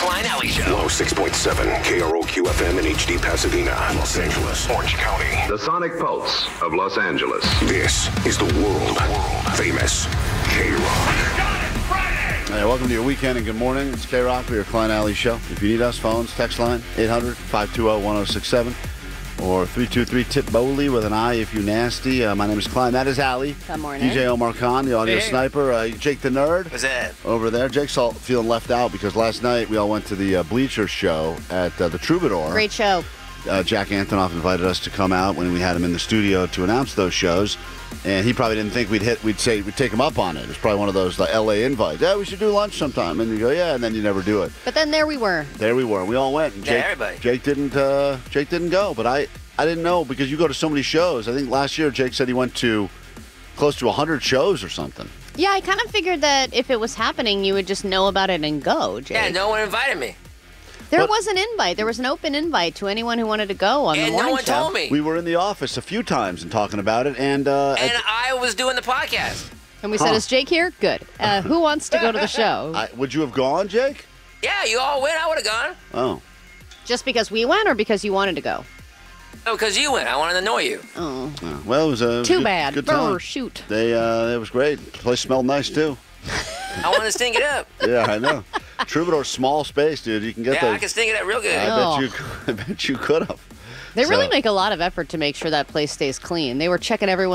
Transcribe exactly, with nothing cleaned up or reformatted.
Klein Alley Show. Flow six point seven, K R O Q F M in H D Pasadena, Los Angeles, Orange County. The Sonic Pulse of Los Angeles. This is the world famous K-Rock. Hey, welcome to your weekend and good morning. It's K-Rock for your Klein Alley Show. If you need us, phones, text line, eight hundred, five two zero, one zero six seven or three two three, T I P Bowley with an I if you nasty. Uh, my name is Klein. That is Allie. Good morning. D J Omar Khan, the audio Hey. sniper. Uh, Jake the Nerd. What's that? Over there. Jake's all feeling left out because last night we all went to the uh, Bleacher show at uh, the Troubadour. Great show. Uh, Jack Antonoff invited us to come out when we had him in the studio to announce those shows, and he probably didn't think we'd hit. We'd say we'd take him up on it. It was probably one of those like, L A invites. Yeah, we should do lunch sometime, and you go, yeah, and then you never do it. But then there we were. There we were. We all went. And Yeah, Jake, everybody. Jake didn't. Uh, Jake didn't go, but I, I didn't know because you go to so many shows. I think last year Jake said he went to close to a hundred shows or something. Yeah, I kind of figured that if it was happening, you would just know about it and go, Jake. Yeah, no one invited me. There But- was an invite. There was an open invite to anyone who wanted to go on the And morning no one show. told me. We were in the office a few times and talking about it, and uh, and I, I was doing the podcast. And we said, Huh. is Jake here? Good. Uh, who wants to go to the show? I, would you have gone, Jake? Yeah, you all went. I would have gone. Oh. Just because we went or because you wanted to go? No, because you went. I wanted to annoy you. Oh, Oh, well, it was a it was a too good, bad. Good time. Brr, shoot. They, uh, it was great. The place smelled nice too. I wanted to stink it up. Yeah, I know. Troubadour's small space, dude. You can get Yeah, those. I can stink it up real good. I Oh. bet you. I bet you could have. They really So- make a lot of effort to make sure that place stays clean. They were checking everyone.